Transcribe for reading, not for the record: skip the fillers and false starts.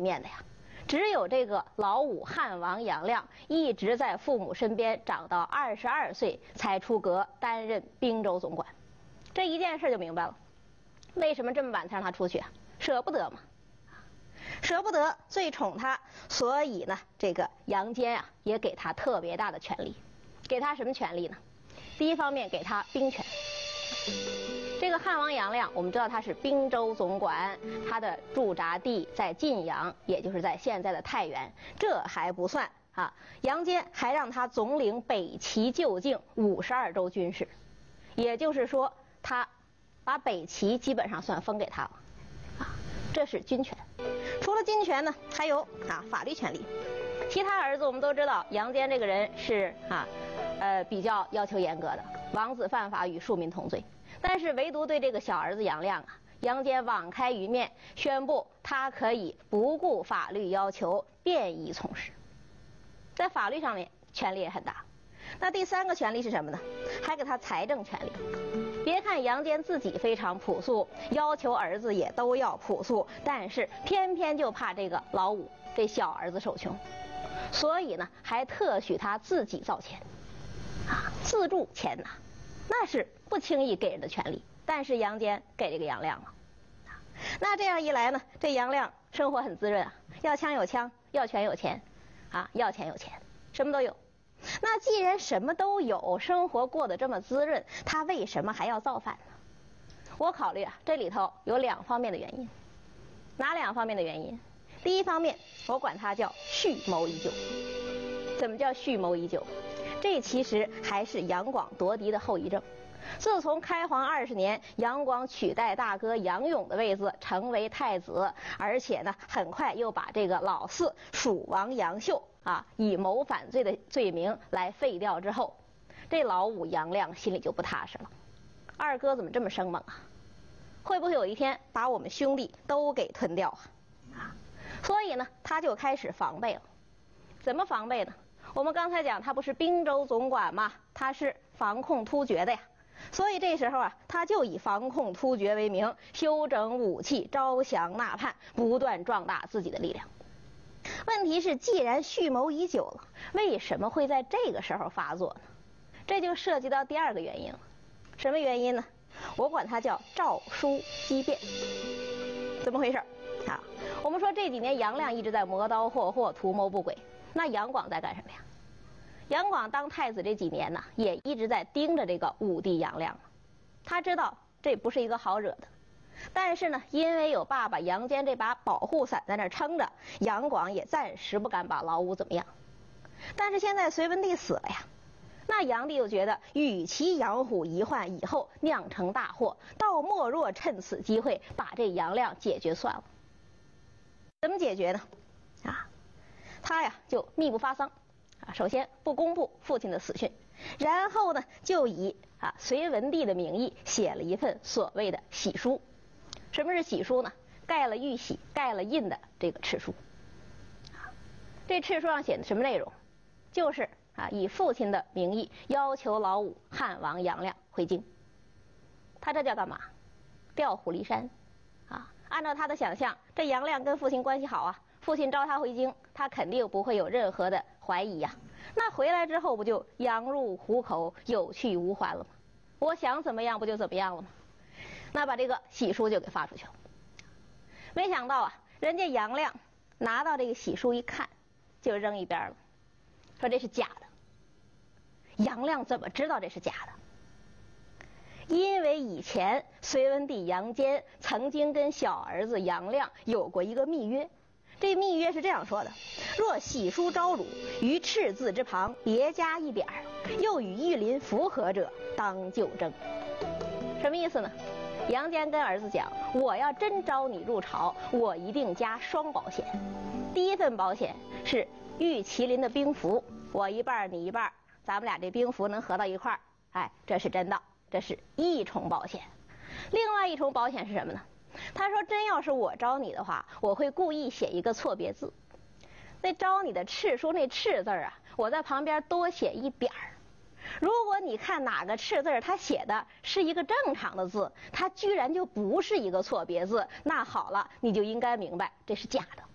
面的呀，只有这个老五汉王杨亮一直在父母身边，长到22岁才出阁担任滨州总管。这一件事就明白了，为什么这么晚才让他出去啊？舍不得嘛，舍不得，最宠他，所以呢，这个杨坚啊也给他特别大的权力。给他什么权利呢？第一方面给他兵权。这个汉王杨亮，我们知道他是滨州总管，他的驻扎地在晋阳，也就是在现在的太原。这还不算啊，杨坚还让他总领北齐旧境52州军事，也就是说，他把北齐基本上算封给他了啊，这是军权。除了军权呢，还有法律权利。其他儿子我们都知道，杨坚这个人是比较要求严格的，王子犯法与庶民同罪。但是唯独对这个小儿子杨亮啊，杨坚网开一面，宣布他可以不顾法律要求，便宜从事。在法律上面权力也很大。那第三个权利是什么呢？还给他财政权利。别看杨坚自己非常朴素，要求儿子也都要朴素，但是偏偏就怕这个老五这小儿子受穷，所以呢，还特许他自己造钱自铸钱呐，那是不轻易给人的权利。但是杨坚给这个杨亮了，那这样一来呢，这杨亮生活很滋润啊，要枪有枪，要权有钱要钱有钱，什么都有。那既然什么都有，生活过得这么滋润，他为什么还要造反呢？我考虑这里头有2方面的原因。哪2方面的原因？第一方面，我管它叫蓄谋已久。怎么叫蓄谋已久？这其实还是杨广夺嫡的后遗症。自从开皇20年，杨广取代大哥杨勇的位子，成为太子，而且呢，很快又把这个老四蜀王杨秀以谋反罪的罪名来废掉之后，这老五杨亮心里就不踏实了。二哥怎么这么生猛啊？会不会有一天把我们兄弟都给吞掉啊？所以呢，他就开始防备了。怎么防备呢？我们刚才讲他不是滨州总管吗？他是防控突厥的呀。所以这时候他就以防控突厥为名，修整武器，招降纳叛，不断壮大自己的力量。问题是，既然蓄谋已久了，为什么会在这个时候发作呢？这就涉及到第2个原因了。什么原因呢？我管它叫诏书激变。怎么回事我们说这几年杨亮一直在磨刀霍霍，图谋不轨。那杨广在干什么呀？杨广当太子这几年呢，也一直在盯着这个武帝杨亮。他知道这不是一个好惹的，但是呢，因为有爸爸杨坚这把保护伞在那撑着，杨广也暂时不敢把老五怎么样。但是现在隋文帝死了呀，那杨帝又觉得，与其养虎遗患，以后酿成大祸，倒莫若趁此机会把这杨亮解决算了。怎么解决呢？他就秘不发丧首先不公布父亲的死讯，然后呢，就以隋文帝的名义写了一份所谓的喜书。什么是喜书呢？盖了玉玺，盖了印的这个敕书。这敕书上写的什么内容？就是以父亲的名义要求老五汉王杨亮回京。他这叫干嘛？调虎离山按照他的想象，这杨亮跟父亲关系好父亲召他回京，他肯定不会有任何的怀疑那回来之后不就羊入虎口，有去无还了吗？我想怎么样不就怎么样了吗？那把这个喜书就给发出去了。没想到人家杨亮拿到这个喜书一看，就扔一边了，说这是假的。杨亮怎么知道这是假的？因为以前隋文帝杨坚曾经跟小儿子杨亮有过一个密约。这密约是这样说的：若喜书招辱，于敕字之旁别加一点，又与御林符合者，当就征。什么意思呢？杨坚跟儿子讲，我要真招你入朝，我一定加双保险。第一份保险是御麒麟的兵符，我一半你一半，咱们俩这兵符能合到一块儿，这是真的，这是一重保险。另外一重保险是什么呢？他说真要是我招你的话，我会故意写一个错别字。那招你的敕书那敕字我在旁边多写一点儿。如果你看哪个敕字他写的是一个正常的字，他居然就不是一个错别字，那好了，你就应该明白这是假的。